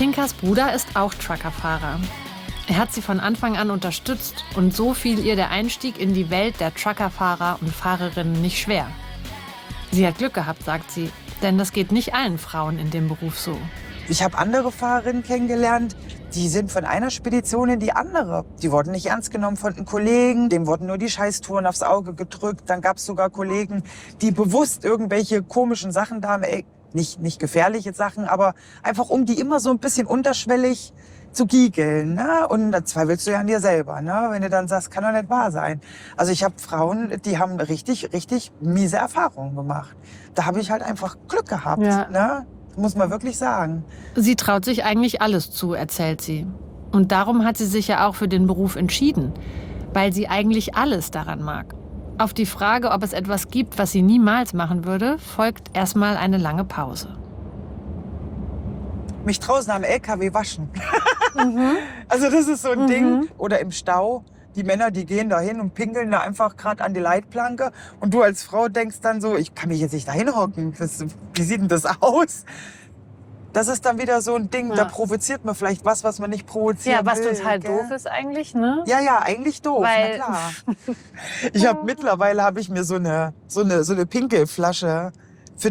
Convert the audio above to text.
Tinkas Bruder ist auch Truckerfahrer. Er hat sie von Anfang an unterstützt und so fiel ihr der Einstieg in die Welt der Truckerfahrer und Fahrerinnen nicht schwer. Sie hat Glück gehabt, sagt sie, denn das geht nicht allen Frauen in dem Beruf so. Ich habe andere Fahrerinnen kennengelernt, die sind von einer Spedition in die andere. Die wurden nicht ernst genommen von den Kollegen, denen wurden nur die Scheißtouren aufs Auge gedrückt. Dann gab es sogar Kollegen, die bewusst irgendwelche komischen Sachen da haben, nicht gefährliche Sachen, aber einfach um die immer so ein bisschen unterschwellig zu giegeln. Ne? Und da zweifelst du ja an dir selber, ne? Wenn du dann sagst, kann doch nicht wahr sein. Also ich habe Frauen, die haben richtig miese Erfahrungen gemacht. Da habe ich halt einfach Glück gehabt. Ja. Ne? Muss man wirklich sagen. Sie traut sich eigentlich alles zu, erzählt sie. Und darum hat sie sich ja auch für den Beruf entschieden, weil sie eigentlich alles daran mag. Auf die Frage, ob es etwas gibt, was sie niemals machen würde, folgt erstmal eine lange Pause. Mich draußen am LKW waschen. Also das ist so ein Ding. Oder im Stau. Die Männer, die gehen da hin und pinkeln da einfach gerade an die Leitplanke. Und du als Frau denkst dann so, ich kann mich jetzt nicht da hinhocken. Wie sieht denn das aus? Das ist dann wieder so ein Ding, da provoziert man vielleicht was man nicht provozieren Ja, was will. total gell? doof ist eigentlich, ne? Ja, eigentlich doof, Weil- na klar. Mittlerweile habe ich mir so eine Pinkelflasche